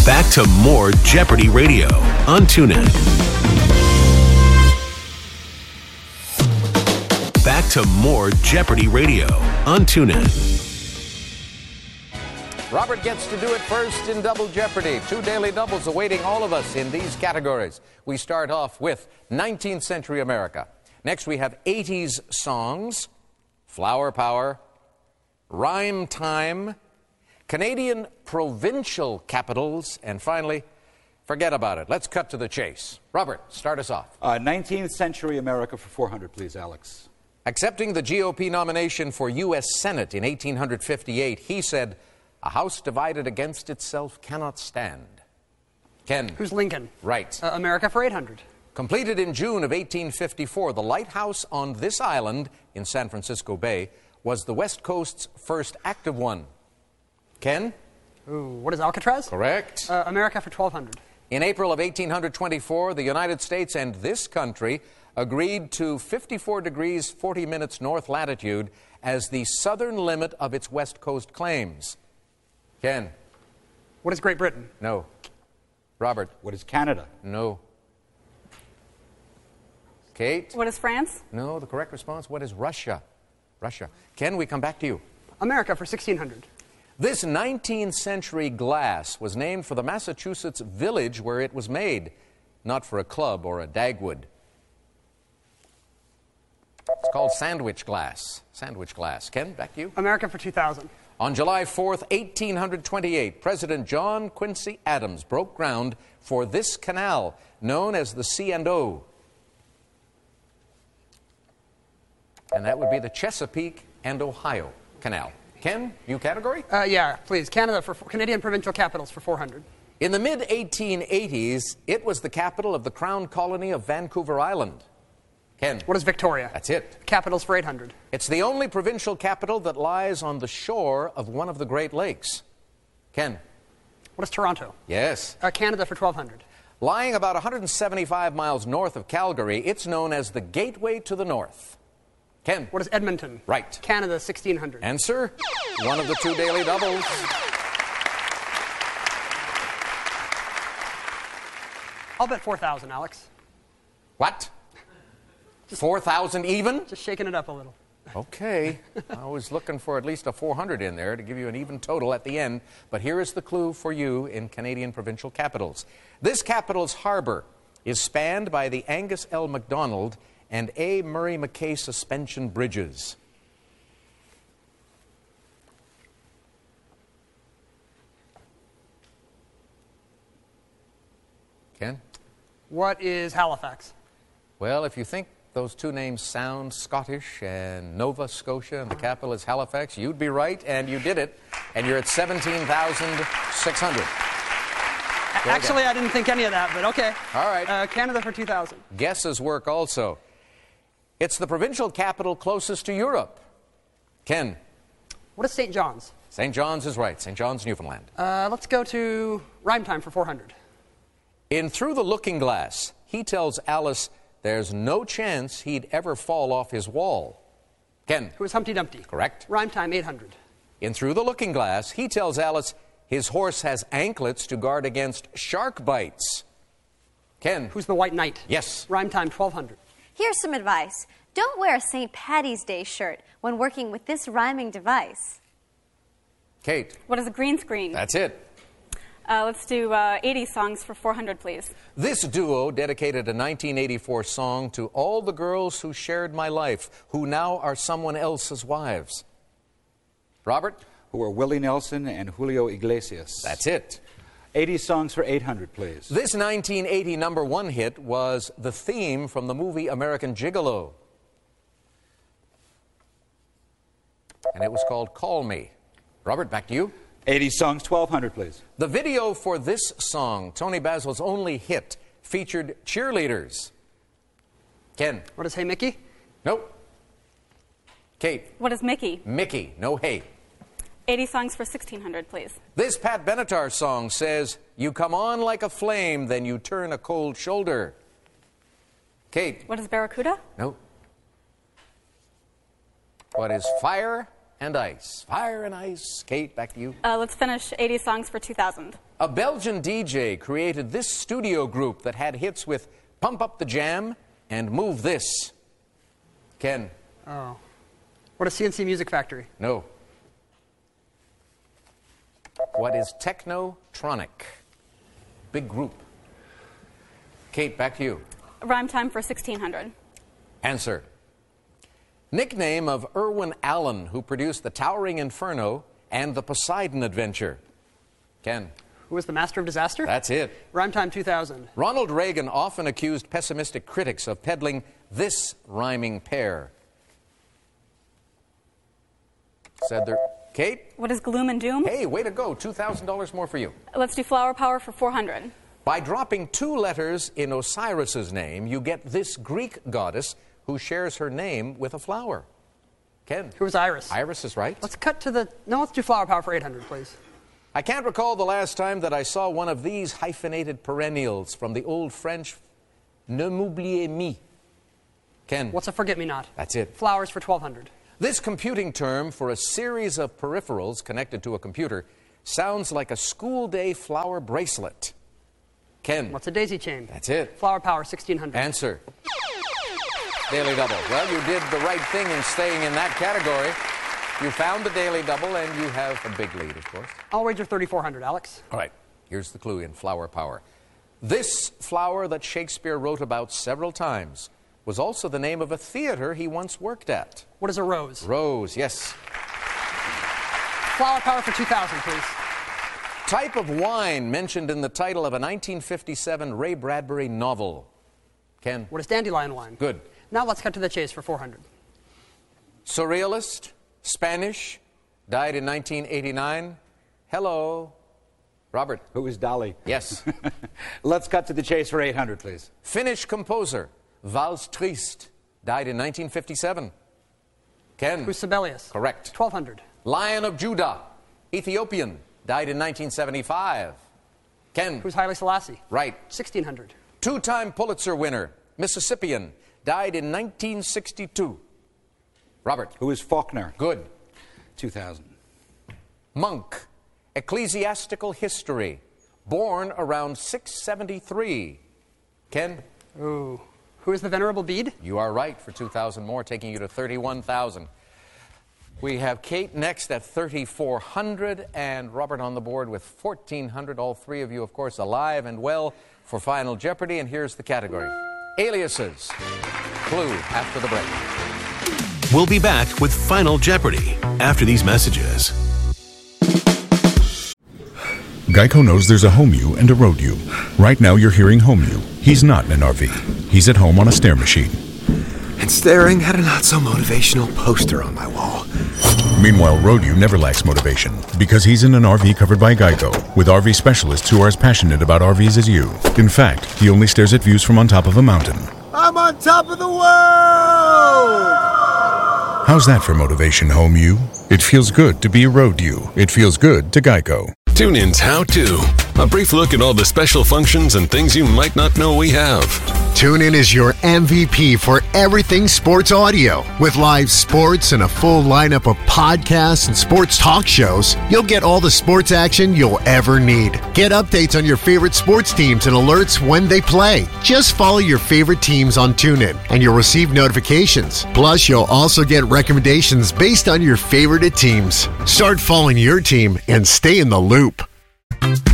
Back to more Jeopardy Radio on TuneIn. Back to more Jeopardy Radio on TuneIn. Robert gets to do it first in Double Jeopardy. 2 daily doubles awaiting all of us in these categories. We start off with 19th century America. Next we have 80s songs, flower power, rhyme time, Canadian provincial capitals, and finally, forget about it. Let's cut to the chase. Robert, start us off. 19th century America for 400, please, Alex. Accepting the GOP nomination for U.S. Senate in 1858, he said, "A house divided against itself cannot stand." Ken. Who's Lincoln? Right. America for 800. Completed in June of 1854, the lighthouse on this island in San Francisco Bay was the West Coast's first active one. Ken? Ooh, what is Alcatraz? Correct. America for 1200. In April of 1824, the United States and this country agreed to 54 degrees 40 minutes north latitude as the southern limit of its West Coast claims. Ken? What is Great Britain? No. Robert? What is Canada? No. Kate? What is France? No, the correct response. What is Russia? Russia. Ken, we come back to you. America for 1600. This 19th century glass was named for the Massachusetts village where it was made, not for a club or a Dagwood. It's called sandwich glass. Sandwich glass. Ken, back to you. America for 2000. On July 4th, 1828, President John Quincy Adams broke ground for this canal, known as the C&O. And that would be the Chesapeake and Ohio Canal. Ken, new category? Yeah, please. Canada for Canadian provincial capitals for 400. In the mid-1880s, it was the capital of the Crown Colony of Vancouver Island. Ken. What is Victoria? That's it. Capitals for 800. It's the only provincial capital that lies on the shore of one of the Great Lakes. Ken. What is Toronto? Yes. Canada for 1200. Lying about 175 miles north of Calgary, it's known as the Gateway to the North. Ken. What is Edmonton? Right. Canada, 1600. Answer, one of the 2 daily doubles. I'll bet 4,000, Alex. What? 4,000 even? Just shaking it up a little. Okay. I was looking for at least a 400 in there to give you an even total at the end. But here is the clue for you in Canadian provincial capitals. This capital's harbor is spanned by the Angus L. MacDonald and A. Murray McKay suspension bridges. Ken? What is Halifax? Well, if you think those 2 names sound Scottish and Nova Scotia and the capital is Halifax, you'd be right, and you did it. And you're at 17,600. Actually, I didn't think any of that, but okay. All right. Canada for 2000. Guesses work also. It's the provincial capital closest to Europe. Ken? What is St. John's? St. John's is right. St. John's, Newfoundland. Let's go to rhyme time for 400. In Through the Looking Glass, he tells Alice there's no chance he'd ever fall off his wall. Ken? Who is Humpty Dumpty? Correct. Rhyme time 800. In Through the Looking Glass, he tells Alice his horse has anklets to guard against shark bites. Ken? Who's the White Knight? Yes. Rhyme time 1200. Here's some advice. Don't wear a St. Paddy's Day shirt when working with this rhyming device. Kate? What is a green screen? That's it. Let's do 80 songs for 400, please. This duo dedicated a 1984 song to all the girls who shared my life, who now are someone else's wives. Robert? Who are Willie Nelson and Julio Iglesias. That's it. 80 songs for 800, please. This 1980 #1 hit was the theme from the movie American Gigolo. And it was called Call Me. Robert, back to you. 80 songs, 1200, please. The video for this song, Tony Basil's only hit, featured cheerleaders. Ken? What is Hey Mickey? Nope. Kate? What is Mickey? Mickey, no hey. 80 songs for 1600, please. This Pat Benatar song says, you come on like a flame, then you turn a cold shoulder. Kate? What is Barracuda? Nope. What is fire? and ice. Fire and ice. Kate, back to you. Let's finish 80s songs for 2000. A Belgian DJ created this studio group that had hits with Pump Up the Jam and Move This. Ken? Oh. What is CNC Music Factory? No. What is Technotronic? Big group. Kate, back to you. Rhyme time for 1600. Answer. Nickname of Irwin Allen, who produced The Towering Inferno and The Poseidon Adventure. Ken? Who was the master of disaster? That's it. Rhyme time 2000. Ronald Reagan often accused pessimistic critics of peddling this rhyming pair. Said there. Kate? What is gloom and doom? Hey, way to go. $2,000 more for you. Let's do flower power for 400. By dropping 2 letters in Osiris's name, you get this Greek goddess who shares her name with a flower. Ken? Who was Iris? Iris is right. Let's cut to the... No, let's do flower power for 800, please. I can't recall the last time that I saw one of these hyphenated perennials from the old French Ne m'oubliez mi. Ken? What's a forget-me-not? That's it. Flowers for 1200. This computing term for a series of peripherals connected to a computer sounds like a school day flower bracelet. Ken? What's a daisy chain? That's it. Flower power 1600. Answer. Daily double. Well, you did the right thing in staying in that category. You found the daily double, and you have a big lead, of course. I'll wager 3400, Alex. All right. Here's the clue in flower power. This flower that Shakespeare wrote about several times was also the name of a theater he once worked at. What is a rose? Rose, yes. Flower power for 2000, please. Type of wine mentioned in the title of a 1957 Ray Bradbury novel. Ken? What is dandelion wine? Good. Now let's cut to the chase for 400. Surrealist, Spanish, died in 1989. Hello. Robert? Who was Dali? Yes. Let's cut to the chase for 800, please. Finnish composer, Vals Trist, died in 1957. Ken? Who's Sibelius? Correct. 1200. Lion of Judah, Ethiopian, died in 1975. Ken? Who's Haile Selassie? Right. 1600. 2-time Pulitzer winner, Mississippian, died in 1962. Robert? Who is Faulkner? Good. 2000. Monk, ecclesiastical history, born around 673. Ken? Ooh. Who is the Venerable Bede? You are right for 2,000 more, taking you to 31,000. We have Kate next at 3,400 and Robert on the board with 1,400. All three of you, of course, alive and well for Final Jeopardy. And here's the category. Aliases. Clue after the break. We'll be back with Final Jeopardy after these messages. Geico knows there's a home you and a road you. Right now you're hearing home you. He's not in an RV. He's at home on a stair machine. And staring at a not-so-motivational poster on my wall. Meanwhile, road you never lacks motivation because he's in an RV covered by Geico with RV specialists who are as passionate about RVs as you. In fact, he only stares at views from on top of a mountain. I'm on top of the world! How's that for motivation, home you? It feels good to be a road you. It feels good to Geico. TuneIn's How To. A brief look at all the special functions and things you might not know we have. TuneIn is your MVP for everything sports audio. With live sports and a full lineup of podcasts and sports talk shows, you'll get all the sports action you'll ever need. Get updates on your favorite sports teams and alerts when they play. Just follow your favorite teams on TuneIn and you'll receive notifications. Plus, you'll also get recommendations based on your favorite teams. Start following your team and stay in the loop.